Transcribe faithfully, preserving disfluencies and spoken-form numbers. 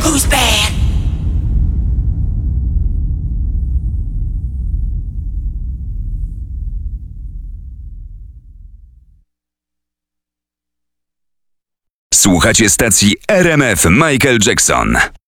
Who's bad? Słuchacie stacji R M F Michael Jackson.